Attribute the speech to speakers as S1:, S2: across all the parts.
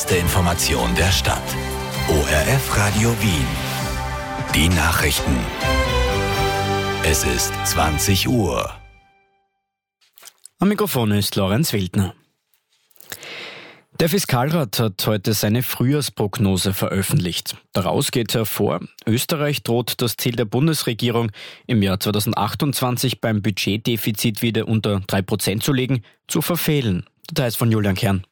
S1: Die Information der Stadt. ORF Radio Wien. Die Nachrichten. Es ist 20 Uhr.
S2: Am Mikrofon ist Lorenz Wildner. Der Fiskalrat hat heute seine Frühjahrsprognose veröffentlicht. Daraus geht hervor, Österreich droht das Ziel der Bundesregierung, im Jahr 2028 beim Budgetdefizit wieder unter 3% zu liegen, zu verfehlen. Details von Julian Kern.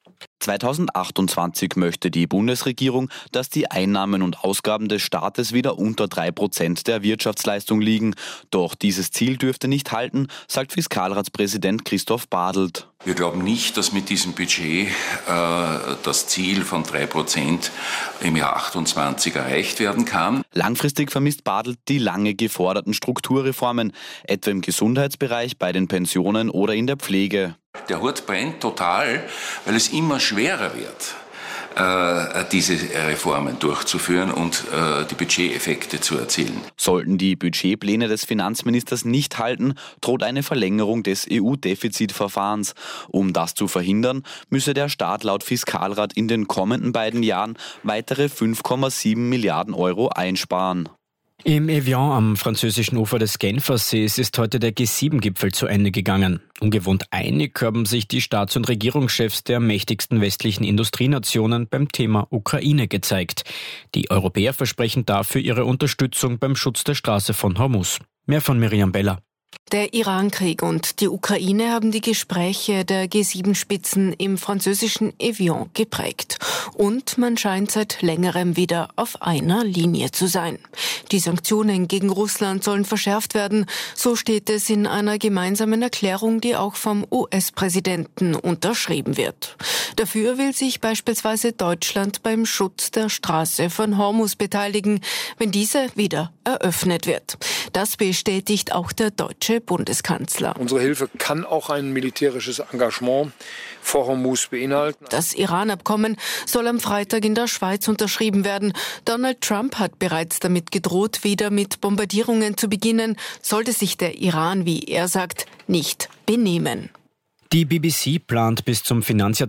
S3: 2028 möchte die Bundesregierung, dass die Einnahmen und Ausgaben des Staates wieder unter 3% der Wirtschaftsleistung liegen. Doch dieses Ziel dürfte nicht halten, sagt Fiskalratspräsident Christoph Badelt.
S4: Wir glauben nicht, dass mit diesem Budget das Ziel von 3% im Jahr 2028 erreicht werden kann.
S3: Langfristig vermisst Badelt die lange geforderten Strukturreformen, etwa im Gesundheitsbereich, bei den Pensionen oder in der Pflege.
S4: Der Hut brennt total, weil es immer schwerer wird, diese Reformen durchzuführen und die Budgeteffekte zu erzielen.
S3: Sollten die Budgetpläne des Finanzministers nicht halten, droht eine Verlängerung des EU-Defizitverfahrens. Um das zu verhindern, müsse der Staat laut Fiskalrat in den kommenden beiden Jahren weitere 5,7 Milliarden Euro einsparen.
S2: Im Evian am französischen Ufer des Genfersees ist heute der G7-Gipfel zu Ende gegangen. Ungewohnt einig haben sich die Staats- und Regierungschefs der mächtigsten westlichen Industrienationen beim Thema Ukraine gezeigt. Die Europäer versprechen dafür ihre Unterstützung beim Schutz der Straße von Hormuz. Mehr von Miriam Beller.
S5: Der Irankrieg und die Ukraine haben die Gespräche der G7-Spitzen im französischen Evian geprägt. Und man scheint seit längerem wieder auf einer Linie zu sein. Die Sanktionen gegen Russland sollen verschärft werden. So steht es in einer gemeinsamen Erklärung, die auch vom US-Präsidenten unterschrieben wird. Dafür will sich beispielsweise Deutschland beim Schutz der Straße von Hormuz beteiligen, wenn diese wieder eröffnet wird. Das bestätigt auch der deutsche Bundeskanzler.
S6: Unsere Hilfe kann auch ein militärisches Engagement vor Hormuz beinhalten.
S5: Das Iran-Abkommen soll am Freitag in der Schweiz unterschrieben werden. Donald Trump hat bereits damit gedroht, wieder mit Bombardierungen zu beginnen, sollte sich der Iran, wie er sagt, nicht benehmen.
S2: Die BBC plant bis zum Finanzjahr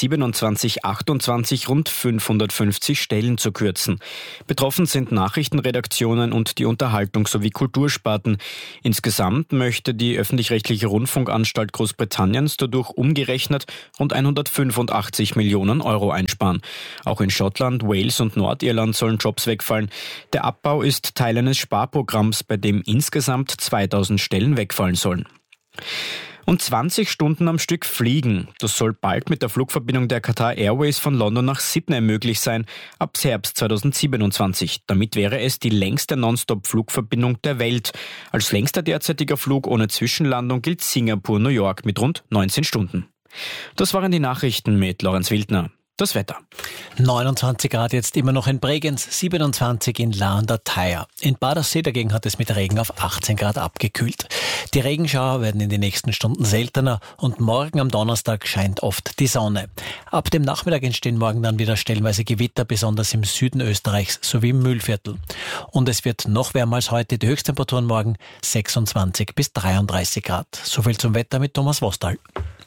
S2: 2027/28 rund 550 Stellen zu kürzen. Betroffen sind Nachrichtenredaktionen und die Unterhaltung sowie Kultursparten. Insgesamt möchte die öffentlich-rechtliche Rundfunkanstalt Großbritanniens dadurch umgerechnet rund 185 Millionen Euro einsparen. Auch in Schottland, Wales und Nordirland sollen Jobs wegfallen. Der Abbau ist Teil eines Sparprogramms, bei dem insgesamt 2000 Stellen wegfallen sollen. Und 20 Stunden am Stück fliegen. Das soll bald mit der Flugverbindung der Qatar Airways von London nach Sydney möglich sein, ab Herbst 2027. Damit wäre es die längste Nonstop-Flugverbindung der Welt. Als längster derzeitiger Flug ohne Zwischenlandung gilt Singapur-New York mit rund 19 Stunden. Das waren die Nachrichten mit Lorenz Wildner. Das Wetter.
S7: 29 Grad jetzt immer noch in Bregenz, 27 in La und Thaya. In Badersee dagegen hat es mit Regen auf 18 Grad abgekühlt. Die Regenschauer werden in den nächsten Stunden seltener und morgen am Donnerstag scheint oft die Sonne. Ab dem Nachmittag entstehen morgen dann wieder stellenweise Gewitter, besonders im Süden Österreichs sowie im Mühlviertel. Und es wird noch wärmer als heute, die Höchsttemperaturen morgen 26 bis 33 Grad. Soviel zum Wetter mit Thomas Wostal.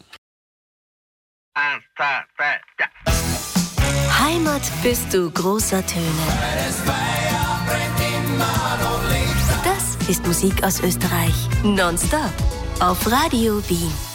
S8: Heimat bist du großer Töne. Das ist Musik aus Österreich. Nonstop auf Radio Wien.